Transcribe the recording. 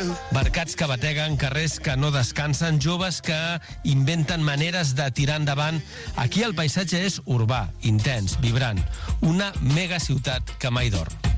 món. Mercats que bateguen, carrers que no descansen, joves que inventen maneres de tirar endavant. Aquí el paisatge és urbà, intens, vibrant. Una megaciutat que mai dorm.